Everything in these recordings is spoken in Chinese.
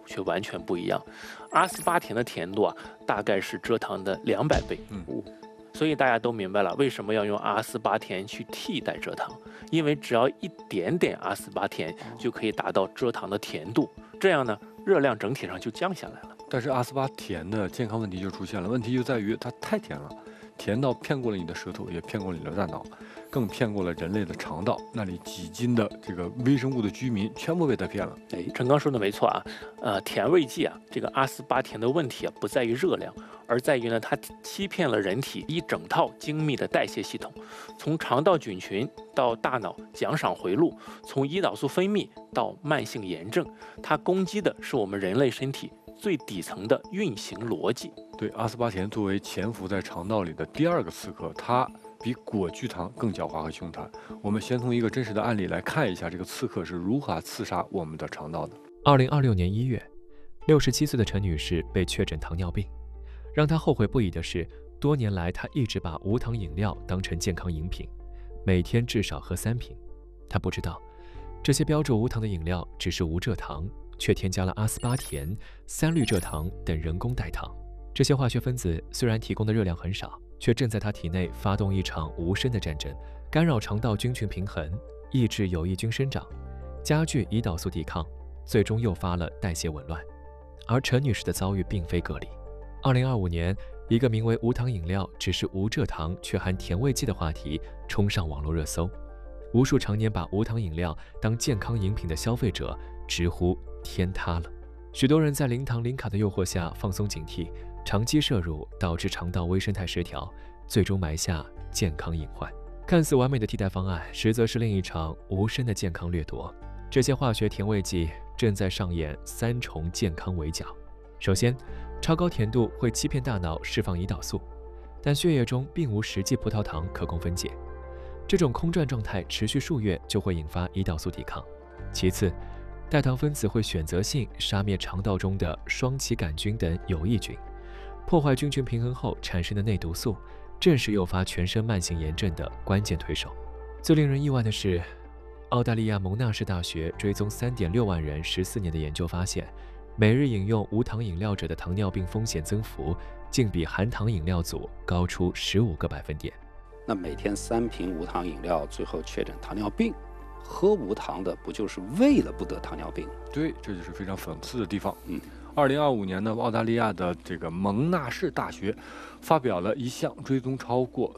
却完全不一样。阿斯巴甜的甜度啊，大概是蔗糖的200倍。所以大家都明白了，为什么要用阿斯巴甜去替代蔗糖？因为只要一点点阿斯巴甜就可以达到蔗糖的甜度，这样呢，热量整体上就降下来了。 但是阿斯巴甜的健康问题就出现了，问题就在于它太甜了，甜到骗过了你的舌头，也骗过了你的大脑，更骗过了人类的肠道，那里几斤的这个微生物的居民全部被它骗了。 陈刚说的没错啊，甜味剂啊，这个阿斯巴甜的问题啊，不在于热量，而在于呢，它欺骗了人体一整套精密的代谢系统，从肠道菌群到大脑奖赏回路，从胰岛素分泌到慢性炎症，它攻击的是我们人类身体最底层的运行逻辑。 对，阿斯巴甜作为潜伏在肠道里的第二个刺客，它比果聚糖更狡猾和凶残。我们先从一个真实的案例来看一下这个刺客是如何刺杀我们的肠道的。 2026年1月，67岁的陈女士被确诊糖尿病。让她后悔不已的是，多年来她一直把无糖饮料当成健康饮品，每天至少喝3瓶。她不知道，这些标注无糖的饮料只是无蔗糖，却添加了阿斯巴甜、3氯蔗糖等人工代糖。这些化学分子虽然提供的热量很少，却正在她体内发动一场无声的战争，干扰肠道菌群平衡，抑制有益菌生长，加剧胰岛素抵抗，最终诱发了代谢紊乱。而陈女士的遭遇并非个例。2025年，一个名为无糖饮料只是无蔗糖却含甜味剂的话题冲上网络热搜，无数常年把无糖饮料当健康饮品的消费者直呼天塌了。许多人在零糖零卡的诱惑下放松警惕，长期摄入导致肠道微生态失调，最终埋下健康隐患。看似完美的替代方案，实则是另一场无声的健康掠夺。这些化学甜味剂正在上演3重健康围剿。首先，超高甜度会欺骗大脑释放胰岛素，但血液中并无实际葡萄糖可供分解。这种空转状态持续数月就会引发胰岛素抵抗。其次，代糖分子会选择性杀灭肠道中的双歧杆菌等有益菌，破坏菌群平衡后产生的内毒素，正是诱发全身慢性炎症的关键推手。最令人意外的是，澳大利亚蒙纳士大学追踪3.6万人14年的研究发现，每日饮用无糖饮料者的糖尿病风险增幅竟比含糖饮料组高出15个百分点。 那每天3瓶无糖饮料，最后确诊糖尿病，喝无糖的不就是为了不得糖尿病？ 对，这就是非常讽刺的地方。2025年呢，澳大利亚的这个蒙纳士大学发表了一项追踪超过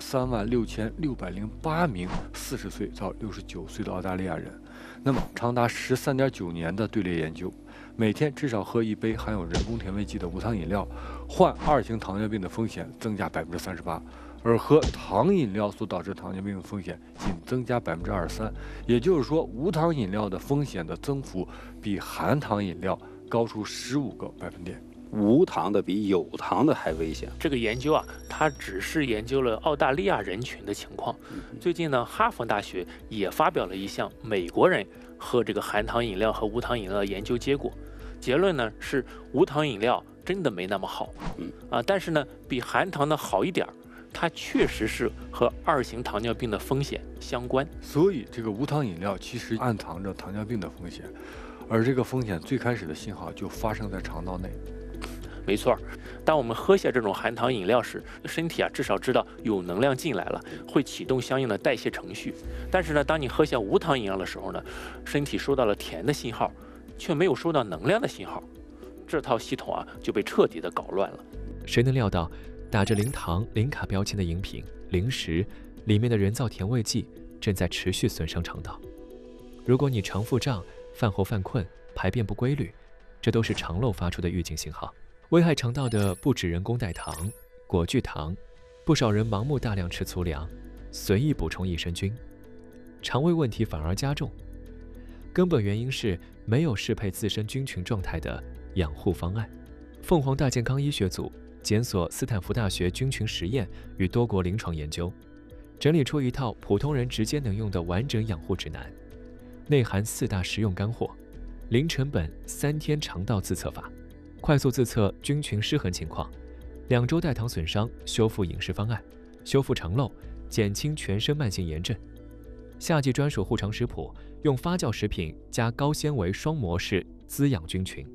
36608名40岁到69岁的澳大利亚人，那么长达13.9年的队列研究，每天至少喝1杯含有人工甜味剂的无糖饮料，患2型糖尿病的风险增加38%，而喝糖饮料所导致糖尿病的风险仅增加23%。也就是说，无糖饮料的风险的增幅比含糖饮料高出15个百分点。 无糖的比有糖的还危险。 这个研究啊，它只是研究了澳大利亚人群的情况。最近呢，哈佛大学也发表了一项美国人喝这个含糖饮料和无糖饮料的研究结果，结论呢是无糖饮料真的没那么好，但是呢比含糖的好一点儿。它确实是和2型糖尿病的风险相关， 所以这个无糖饮料其实暗藏着糖尿病的风险，而这个风险最开始的信号就发生在肠道内。 没错，当我们喝下这种含糖饮料时，身体至少知道有能量进来了，会启动相应的代谢程序。但是呢，当你喝下无糖饮料的时候呢，身体收到了甜的信号，却没有收到能量的信号，这套系统就被彻底的搞乱了。 谁能料到，打着零糖零卡标签的饮品、零食里面的人造甜味剂正在持续损伤肠道。如果你肠腹胀、饭后犯困、排便不规律，这都是肠漏发出的预警信号。危害肠道的不止人工代糖、果聚糖，不少人盲目大量吃粗粮，随意补充益生菌，肠胃问题反而加重。根本原因是没有适配自身菌群状态的养护方案。凤凰大健康医学组检索斯坦福大学菌群实验与多国临床研究，整理出一套普通人直接能用的完整养护指南，内含4大实用干货：零成本3天肠道自测法，快速自测菌群失衡情况，2周代糖损伤修复饮食方案，修复肠漏，减轻全身慢性炎症。夏季专属护肠食谱，用发酵食品加高纤维双模式滋养菌群。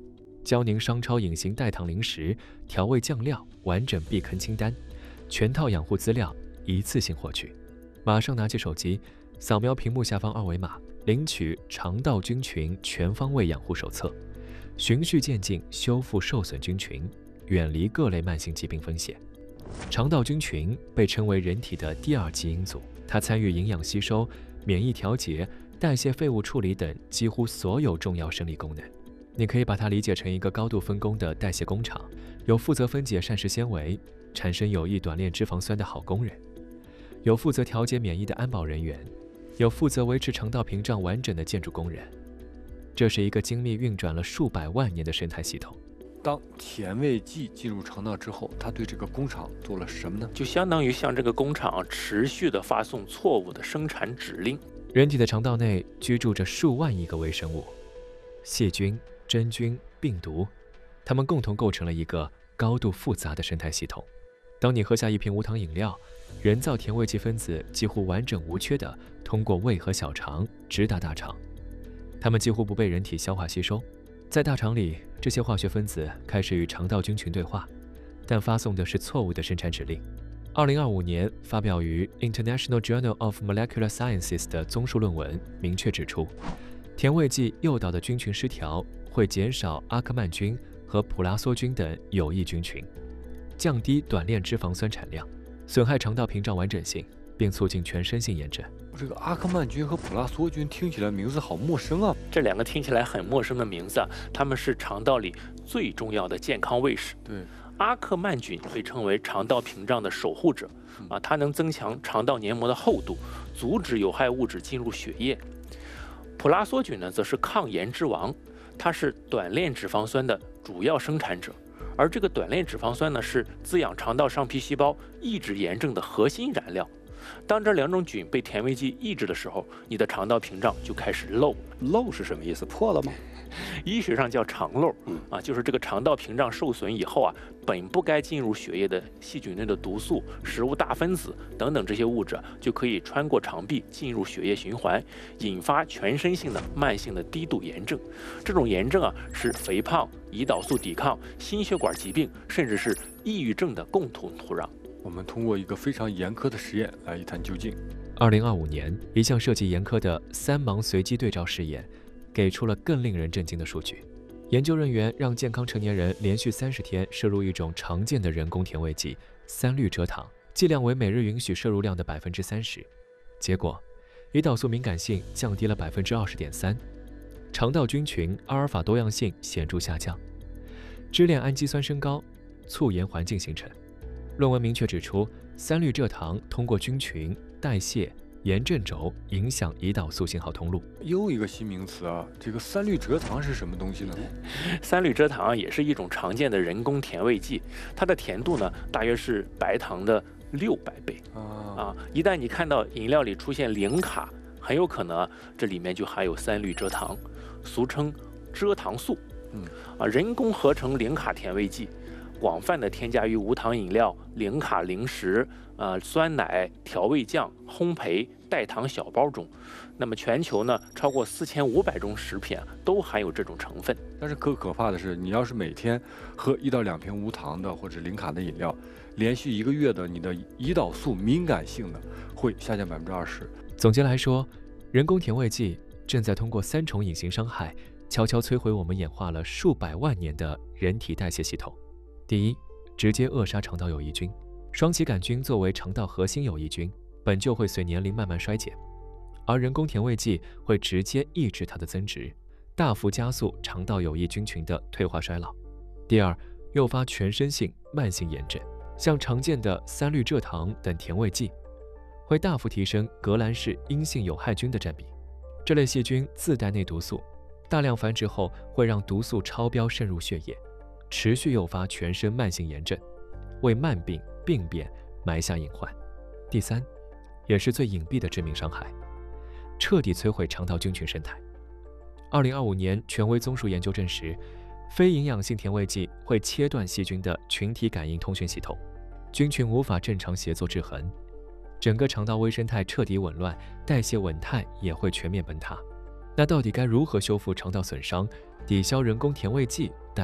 胶宁商超隐形代糖零食、调味酱料、完整避坑清单，全套养护资料一次性获取。马上拿起手机，扫描屏幕下方二维码，领取肠道菌群全方位养护手册，循序渐进修复受损菌群，远离各类慢性疾病风险。肠道菌群被称为人体的第二基因组，它参与营养吸收、免疫调节、代谢废物处理等几乎所有重要生理功能。你可以把它理解成一个高度分工的代谢工厂，有负责分解膳食纤维、产生有益短链脂肪酸的好工人，有负责调节免疫的安保人员，有负责维持肠道屏障完整的建筑工人。这是一个精密运转了数百万年的生态系统。 当甜味剂进入肠道之后，它对这个工厂做了什么呢？ 就相当于向这个工厂持续的发送错误的生产指令。 人体的肠道内居住着数万亿个微生物，细菌、真菌、病毒，它们共同构成了一个高度复杂的生态系统。当你喝下一瓶无糖饮料，人造甜味剂分子几乎完整无缺地通过胃和小肠直达大肠，它们几乎不被人体消化吸收。在大肠里，这些化学分子开始与肠道菌群对话，但发送的是错误的生产指令。2025年发表于 International Journal of Molecular Sciences 的综述论文明确指出，甜味剂诱导的菌群失调会减少阿克曼菌和普拉梭菌等有益菌群，降低短链脂肪酸产量，损害肠道屏障完整性，并促进全身性炎症。 这个阿克曼菌和普拉梭菌听起来名字好陌生啊！ 这两个听起来很陌生的名字啊，它们是肠道里最重要的健康卫士。 对， 阿克曼菌被称为肠道屏障的守护者啊，它能增强肠道黏膜的厚度，阻止有害物质进入血液。普拉梭菌呢，则是抗炎之王，它是短链脂肪酸的主要生产者，而这个短链脂肪酸呢，是滋养肠道上皮细胞、抑制炎症的核心燃料。当这两种菌被甜味剂抑制的时候，你的肠道屏障就开始漏。 漏是什么意思？破了吗？ 医学上叫肠漏啊，就是这个肠道屏障受损以后啊，本不该进入血液的细菌类的毒素、食物大分子等等这些物质就可以穿过肠壁进入血液循环，引发全身性的慢性的低度炎症。这种炎症啊，是肥胖、胰岛素抵抗、心血管疾病，甚至是抑郁症的共同土壤。 我们通过一个非常严苛的实验来一探究竟。 2025年，一项设计严苛的3盲随机对照试验，给出了更令人震惊的数据。研究人员让健康成年人连续30天摄入一种常见的人工甜味剂3氯蔗糖，剂量为每日允许摄入量的30%。结果，胰岛素敏感性降低了20.3%，肠道菌群阿尔法多样性显著下降，支链氨基酸升高，促炎环境形成。论文明确指出，3氯蔗糖通过菌群、代谢、炎症轴影响胰岛素信号通路。 又一个新名词啊，这个3氯蔗糖是什么东西呢 ？3氯蔗糖也是一种常见的人工甜味剂，它的甜度呢大约是白糖的600倍啊。一旦你看到饮料里出现0卡，很有可能这里面就含有3氯蔗糖，俗称蔗糖素。人工合成0卡甜味剂，广泛的添加于无糖饮料、0卡零食、酸奶、调味酱、烘焙、代糖小包中。那么全球呢，超过4500种食品都含有这种成分。 但是可怕的是，你要是每天喝1到2瓶无糖的或者0卡的饮料，连续1个月的，你的胰岛素敏感性呢会下降20%。 总结来说，人工甜味剂正在通过3重隐形伤害，悄悄摧毁我们演化了数百万年的人体代谢系统。第一，直接扼杀肠道有益菌。双歧杆菌作为肠道核心有益菌，本就会随年龄慢慢衰减，而人工甜味剂会直接抑制它的增殖，大幅加速肠道有益菌群的退化衰老。第二，诱发全身性慢性炎症。像常见的3氯蔗糖等甜味剂，会大幅提升革兰氏阴性有害菌的占比。这类细菌自带内毒素，大量繁殖后会让毒素超标渗入血液，持续诱发全身慢性炎症，为慢病、病变埋下隐患。第三，也是最隐蔽的致命伤害，彻底摧毁肠道菌群生态。2025年权威综述研究证实，非营养性甜味剂会切断细菌的群体感应通讯系统，菌群无法正常协作制衡，整个肠道微生态彻底紊乱，代谢稳态也会全面崩塌。那到底该如何修复肠道损伤，抵消人工甜味剂带